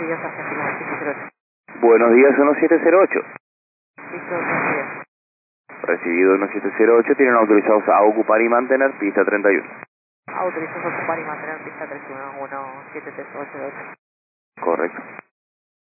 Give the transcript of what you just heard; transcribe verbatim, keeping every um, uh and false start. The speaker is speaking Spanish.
días, Argentina siete cero ocho. Buenos días, uno siete cero ocho. Listo, buenos días. Recibido uno siete cero ocho, tienen autorizados a ocupar y mantener pista treinta y uno. Autorizados a ocupar y mantener pista treinta y uno, uno siete tres ocho ocho. Correcto.